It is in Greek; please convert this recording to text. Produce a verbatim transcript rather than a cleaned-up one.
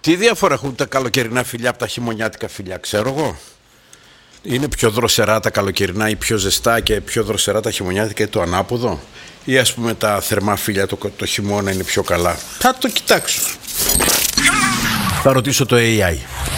Τι διαφορά έχουν τα καλοκαιρινά φιλιά από τα χειμωνιάτικα φιλιά, ξέρω εγώ. Είναι πιο δροσερά τα καλοκαιρινά ή πιο ζεστά και πιο δροσερά τα χειμωνιάτικα ή το ανάποδο. Ή ας πούμε τα θερμά φιλιά το, το χειμώνα είναι πιο καλά. Θα το κοιτάξω. Θα ρωτήσω το έι άι.